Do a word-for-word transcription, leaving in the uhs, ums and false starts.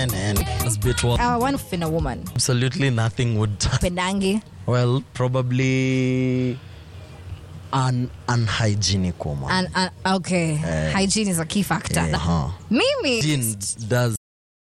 And, and that's bit what Uh, one in a woman. absolutely nothing would Pendangi. well probably an unhygienic woman. And uh, okay, uh, hygiene is a key factor. Uh-huh. Mimi Hygiene does